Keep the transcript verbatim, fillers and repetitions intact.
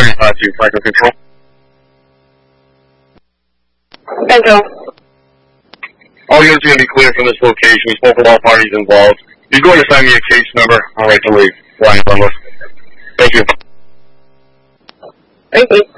thirty-five to Franklin Control. Control. All units are going to be clear from this location. We spoke with all parties involved. You're going to sign me a case number. All right, to leave. Ryan Bungles. Thank you. Thank you.